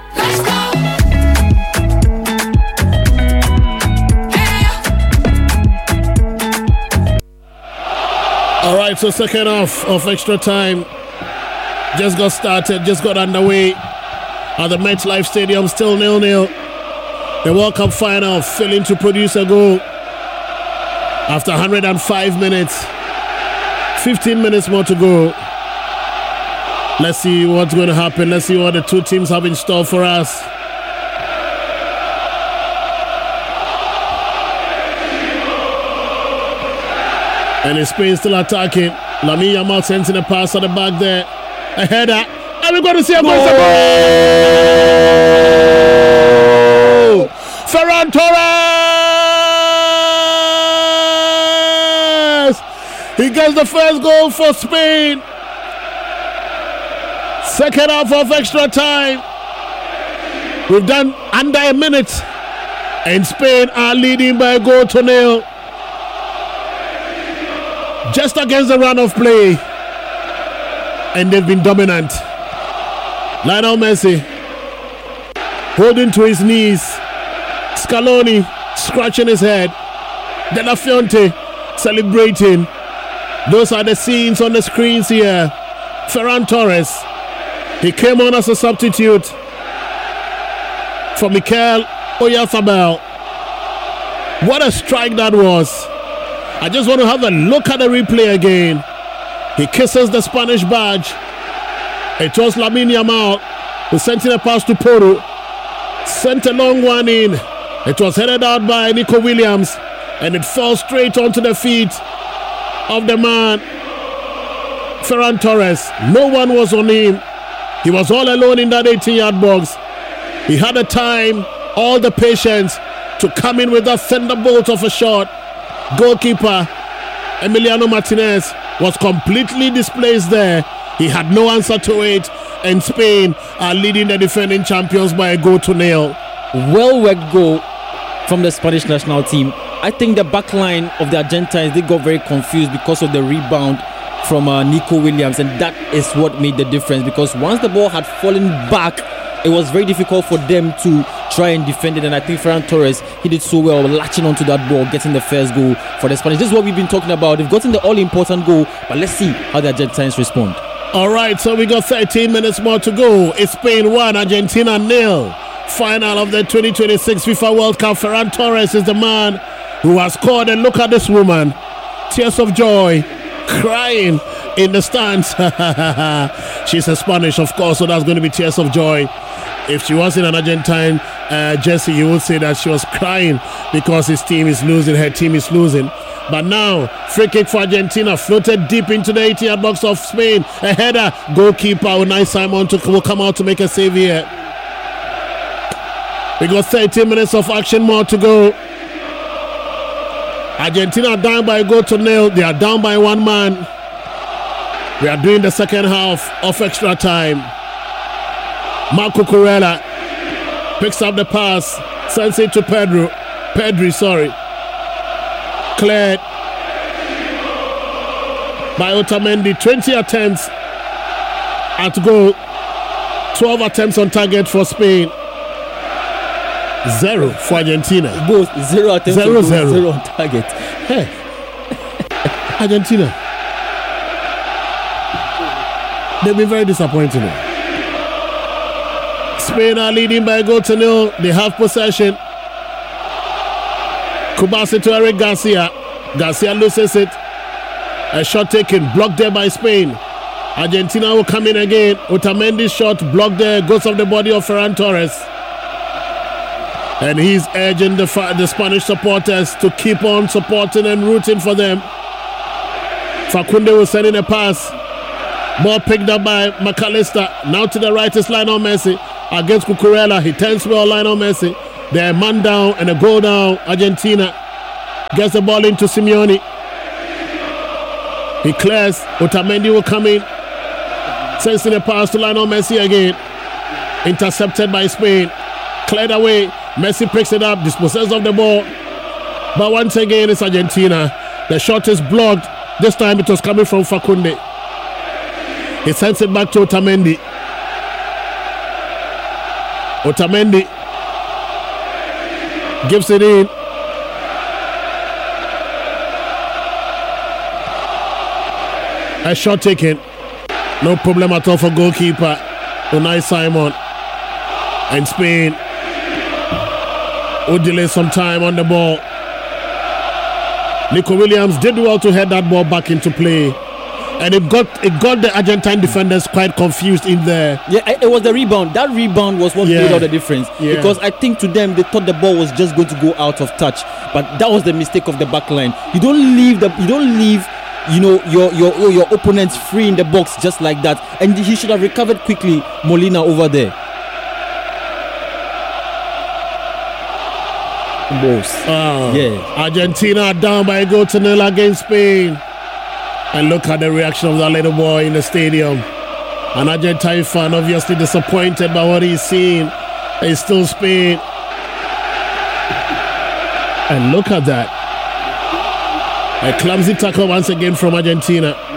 Let's go. All right, so second half of extra time just got started, just got underway at the MetLife Stadium, still 0-0. The World Cup final failing to produce a goal after 105 minutes. 15 minutes more to go. Let's see what's going to happen. Let's see what the two teams have in store for us. And Spain still attacking. Lamine Yamal sends in a pass at the back there. A header. And we're going to see a goal. Ferran Torres! He gets the first goal for Spain. Second half of extra time. We've done under a minute. And Spain are leading by a goal to nil. Just against the run of play. And they've been dominant. Lionel Messi holding to his knees. Scaloni scratching his head. De La Fuente celebrating. Those are the scenes on the screens here. Ferran Torres. He came on as a substitute for Mikel Oyarzabal. What a strike that was. I just want to have a look at the replay again. He kisses the Spanish badge. It was Lamine Yamal who sent in a pass to Porro. Sent a long one in. It was headed out by Nico Williams. And it fell straight onto the feet of the man, Ferran Torres. No one was on him. He was all alone in that 18-yard box. He had the time, all the patience to come in with that thunderbolt of a shot. Goalkeeper Emiliano Martinez was completely displaced there. He had no answer to it, and Spain are leading the defending champions by a goal to nil. Well-worked goal from the Spanish national team. I think the back line of the Argentines, they got very confused because of the rebound from Nico Williams, and that is what made the difference, because once the ball had fallen back, it was very difficult for them to try and defend it. And I think Ferran Torres, he did so well latching onto that ball, getting the first goal for the Spanish. This is what we've been talking about. They've gotten the all-important goal, but let's see how the Argentines respond. All right, so we got 13 minutes more to go. It's Spain 1, Argentina 0. Final of the 2026 FIFA World Cup. Ferran Torres is the man who has scored, and look at this woman. Tears of joy, crying in the stands. She's a Spanish, of course, so that's going to be tears of joy. If she was in an Argentine jersey, you would say that she was crying because his team is losing, her team is losing. But now, free kick for Argentina, floated deep into the 18-yard box of Spain. A header, goalkeeper Unai Simon will come out to make a save here. We got 13 minutes of action more to go. Argentina are down by a goal to nil. They are down by one man. We are doing the second half of extra time. Marco Corella picks up the pass, sends it to Pedri, cleared by Otamendi. 20 attempts at goal, 12 attempts on target for Spain, 0 for Argentina. Both 0 attempts, 0 on target. Hey, Argentina, they've been very disappointing. Spain are leading by a goal to nil. They have possession. Kubasi to Eric Garcia. Garcia loses it. A shot taken, blocked there by Spain. Argentina will come in again. Otamendi's shot blocked there, goes off the body of Ferran Torres. And he's urging the Spanish supporters to keep on supporting and rooting for them. Fakunde will send in a pass. Ball picked up by McAllister. Now to the right is Lionel Messi against Cucurella. He turns well, Lionel Messi. They're man down and a goal down. Argentina gets the ball into Simeone. He clears. Otamendi will come in. Sends in a pass to Lionel Messi again. Intercepted by Spain. Cleared away. Messi picks it up. Dispossesses of the ball. But once again, it's Argentina. The shot is blocked. This time it was coming from Fakunde. He sends it back to Otamendi. Otamendi gives it in. A shot taken. No problem at all for goalkeeper Unai Simon. And Spain will delay some time on the ball. Nico Williams did well to head that ball back into play. And it got the Argentine defenders quite confused in there. Yeah, it was the rebound. That rebound was what made all the difference. Yeah. Because I think to them, they thought the ball was just going to go out of touch. But that was the mistake of the back line. You don't leave your opponents free in the box just like that. And he should have recovered quickly, Molina over there. Argentina down by a goal to 0 against Spain. And look at the reaction of that little boy in the stadium. An Argentine fan obviously disappointed by what he's seen. It's still Spain. And look at that. A clumsy tackle once again from Argentina.